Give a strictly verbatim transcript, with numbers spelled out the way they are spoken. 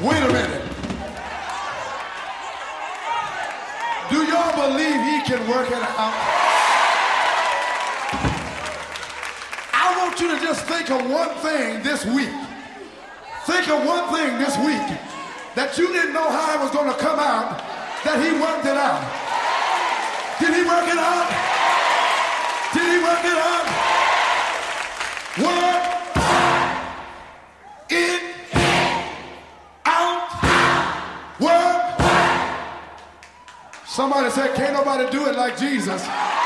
Wait a minute. Do y'all believe he can work it out? I want you to just think of one thing this week. Think of one thing this week that you didn't know how it was going to come out, that he worked it out. Did he work it out? Did he work it out? Work it out. Work. Somebody said, can't nobody do it like Jesus.